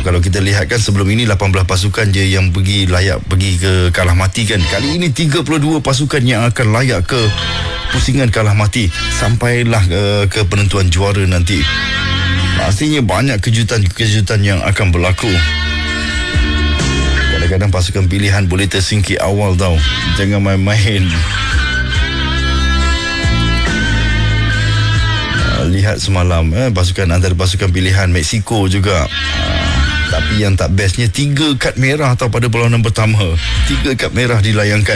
Kalau kita lihat kan sebelum ini 18 pasukan je yang layak pergi ke kalah mati kan. Kali ini 32 pasukan yang akan layak ke pusingan kalah mati sampailah ke penentuan juara nanti. Pastinya banyak kejutan-kejutan yang akan berlaku. Kadang-kadang pasukan pilihan boleh tersingkir awal tau. Jangan main-main. Lihat semalam antara pasukan pilihan Mexico juga. Tapi yang tak bestnya 3 kad merah tau pada perlawanan pertama. 3 kad merah dilayangkan.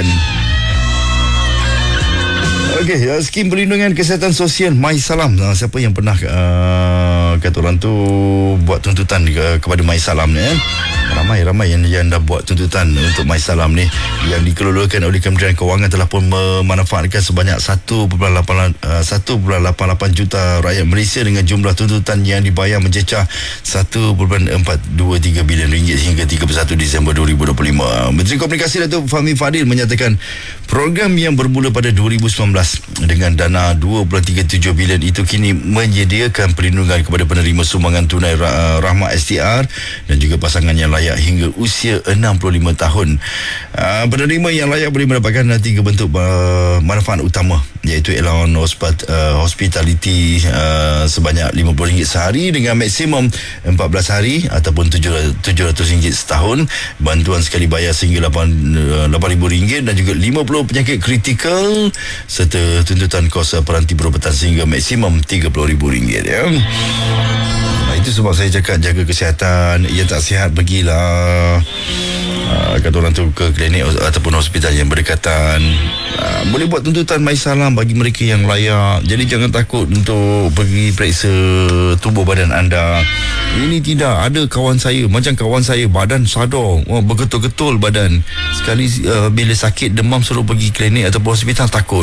Okey, skim perlindungan kesihatan sosial MySalam. Siapa yang pernah kata orang tu buat tuntutan kepada MySalam ni ramai yang dah buat tuntutan untuk MySalam ni yang dikelolakan oleh Kementerian Kewangan telah pun memanfaatkan sebanyak 1.88 juta rakyat Malaysia dengan jumlah tuntutan yang dibayar mencecah 1.423 bilion ringgit hingga 31 Disember 2025. Menteri Komunikasi Datuk Fahmi Fadil menyatakan program yang bermula pada 2019 dengan dana 2.37 bilion itu kini menyediakan perlindungan kepada penerima sumbangan tunai rahmat STR dan juga pasangan yang layak hingga usia 65 tahun. Penerima yang layak boleh mendapatkan 3 bentuk manfaat utama, iaitu allowance hospitality sebanyak RM50 sehari dengan maksimum 14 hari ataupun RM700 setahun, bantuan sekali bayar sehingga RM8,000 dan juga 50 penyakit kritikal serta tuntutan kos peranti perubatan sehingga maksimum RM30,000 ya. Itu sebab saya cakap jaga kesihatan. Yang tak sihat pergilah kata orang tu ke klinik ataupun hospital yang berdekatan. Boleh buat tuntutan MySalam bagi mereka yang layak. Jadi jangan takut untuk pergi periksa tubuh badan anda. Ini tidak ada kawan saya, macam kawan saya badan sadar, bergetul-getul badan. Sekali bila sakit demam suruh pergi klinik ataupun hospital takut.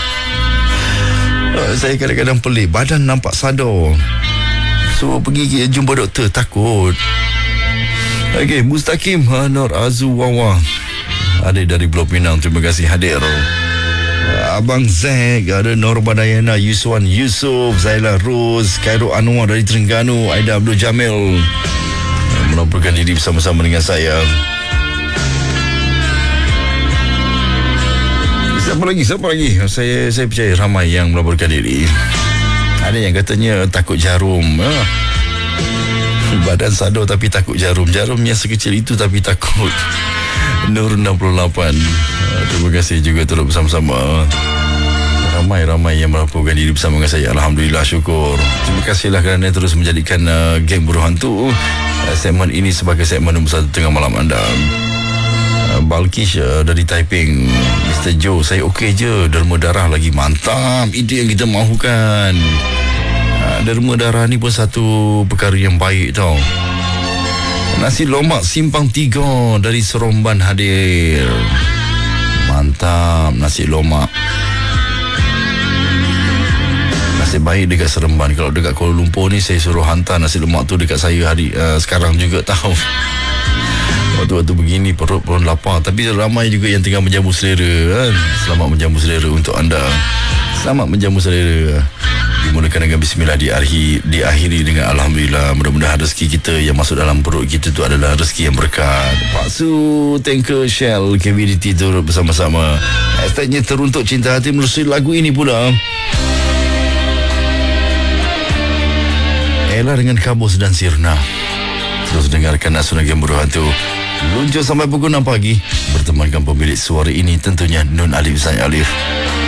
Saya kadang-kadang pelik, badan nampak sadar, so pergi jumpa doktor takut. Okey, Mustaqim Nur Azuwawa adik dari Pulau Pinang, terima kasih hadir. Abang Zack, ada Norma Dayana, Yuswan Yusof, Zaila Rose, Khairul Anwar dari Terengganu, Aida Abdul Jamil melaporkan diri bersama-sama dengan saya. Siapa lagi? Saya percaya ramai yang melaporkan diri. Ada yang katanya takut jarum. Badan sadar tapi takut jarum. Jarum yang sekecil itu tapi takut. Nur 68. Terima kasih juga turut bersama-sama. Ramai yang melaporkan diri bersama dengan saya. Alhamdulillah, syukur. Terima kasihlah kerana terus menjadikan Geng Buruh Hantu segmen ini sebagai segmen nombor 1 tengah malam anda. Balkish dari Taiping, Mr. Joe, saya okey je. Derma darah lagi mantap. Itu yang kita mahukan. Derma darah ni pun satu perkara yang baik tau. Nasi lomak Simpang 3 dari Seremban hadir. Mantap nasi lomak. Nasib baik dekat Seremban. Kalau dekat Kuala Lumpur ni saya suruh hantar nasi lemak tu dekat saya sekarang juga tahu. Waktu-waktu begini perut pun lapar. Tapi ramai juga yang tengah menjamu selera kan? Selamat menjamu selera untuk anda. Selamat menjamu selera. Dimulakan dengan bismillah, diakhiri dengan alhamdulillah. Mudah-mudahan rezeki kita yang masuk dalam perut kita tu adalah rezeki yang berkat. Pak Su, Tanker, Shell, KVDT turut bersama-sama. Hashtagnya teruntuk cinta hati melalui lagu ini pula. Ella dengan Kabus dan Sirna. Terus dengarkan Nasional Geng Buruh Hantu. Luncur sampai pukul 6 pagi. Bertemankan pemilik suara ini tentunya Nun Alif Zain Alif.